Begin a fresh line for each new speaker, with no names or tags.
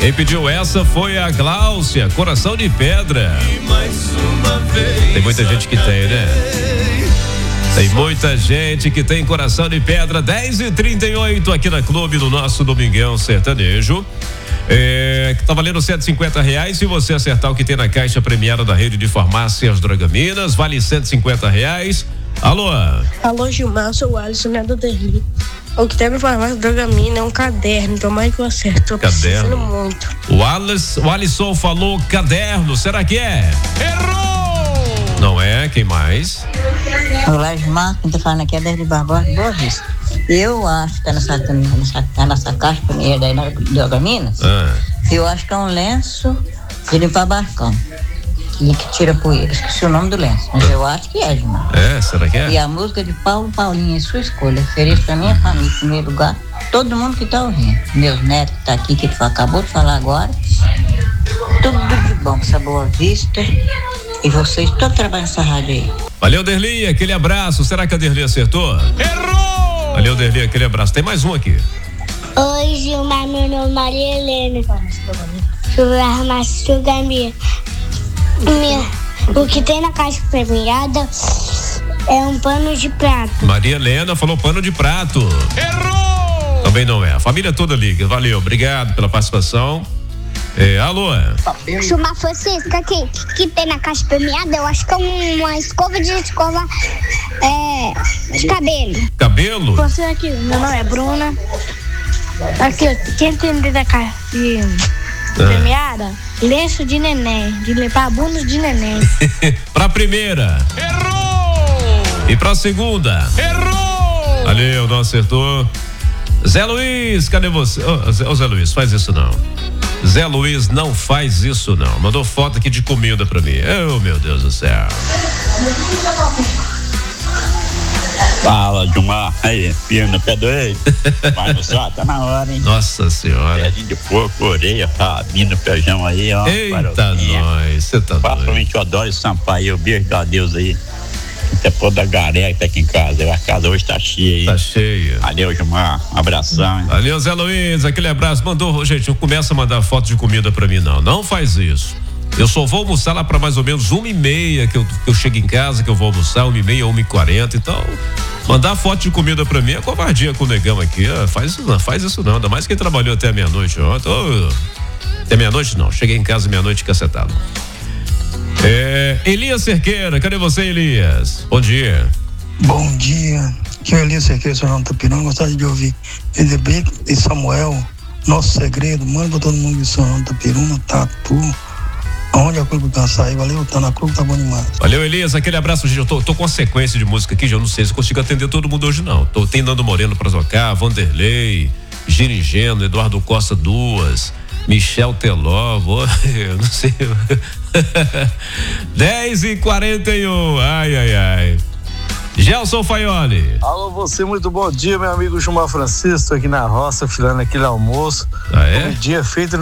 Quem pediu essa foi a Gláucia, Coração de Pedra. Tem muita gente que tem, né? Tem muita gente que tem coração de pedra. 10h38 aqui na Clube do nosso Domingão Sertanejo. Que tá valendo R$150. Se você acertar o que tem na caixa premiada da rede de farmácias Drogaminas, vale R$150. Alô?
Alô, Gilmar, sou o Alisson, né, do Derli. O que tem na farmácia Drogamina é um caderno, tomara que eu acerte. Tô precisando muito.
O Alisson falou caderno, será que é? Errou! Não é? Quem mais?
Olá, Gilmar, quem tá falando aqui é Derli Barbosa, Boa Vista. Eu acho que tá nessa caixa primeira aí na Drogaminas. Eu acho que é um lenço de limpar barcão. Que tira poeira. Esqueci o nome do lenço, mas eu acho que é, Gilmar.
Será que é?
E a música de Paulo Paulinho, sua escolha. Feliz pra minha família, em primeiro lugar. Todo mundo que tá ouvindo. Meus netos que tá aqui, que ele acabou de falar agora. Tudo de bom, essa Boa Vista. E vocês todos trabalham nessa rádio aí.
Valeu, Derli, aquele abraço. Será que a Derli acertou? Errou! Valeu, Derli, aquele abraço. Tem mais um aqui.
Oi, Gilmar, meu nome é Maria Helena. Farmácia Drogamina. O que tem na caixa premiada é um pano de prato.
Maria Helena falou pano de prato. Errou! Também não é. A família toda liga. Valeu, obrigado pela participação. Alô?
Gilmar Francisca, que tem na caixa premiada, eu acho que é uma escova de cabelo.
Cabelo?
Você aqui, meu nome é Bruna. Aqui, quem tem dentro da caixa premiada? Lenço de neném, de limpar a bunda de neném.
Pra primeira. Errou! E pra segunda. Errou! Valeu, não acertou. Zé Luiz, cadê você? Zé Luiz, faz isso não. Zé Luiz não faz isso não. Mandou foto aqui de comida pra mim. Meu Deus do céu.
Fala, Gilmar. Aí, firme no pé do ex. Vai no só, tá na hora, hein?
Nossa senhora.
Pezinho de porco, orelha, rabinho, feijão aí, ó.
Eita, nós, você tá doido.
Principalmente eu adoro esse Sampaio, beijo a Deus aí. Até pôr da galera que tá aqui em casa. A casa hoje tá cheia aí.
Tá cheia.
Valeu, Gilmar. Um abração, hein?
Valeu, Zé Luiz, aquele abraço. Mandou, gente, não começa a mandar foto de comida pra mim, não. Não faz isso. Eu só vou almoçar lá pra mais ou menos 1h30 que eu chego em casa, que eu vou almoçar, 1h30, 1h40. Então, mandar foto de comida pra mim é covardia com o negão aqui. Faz isso não. Ainda mais quem trabalhou até meia-noite ontem. Até meia-noite não. Cheguei em casa meia-noite cacetado. Elias Cerqueira, cadê você, Elias? Bom dia.
Bom dia. Aqui é o Elias Cerqueira, São João do Tapirão. Gostaria de ouvir EDB e Samuel, Nosso Segredo. Manda pra todo mundo de São João do Tapirão, Tatu. Onde a Clube tá saindo? Valeu, tá na Clube, tá bom demais.
Valeu, Elias, aquele abraço, gente. Eu tô com a sequência de música aqui, já não sei se consigo atender todo mundo hoje, não. Tem Nando Moreno pra tocar, Vanderlei, Girigeno, Eduardo Costa, duas, Michel Teló, eu não sei. 10h41, ai. Gelson Faioli.
Alô, você, muito bom dia, meu amigo Gilmar Francisco, aqui na roça, filando aquele almoço.
Ah, é?
Um dia feito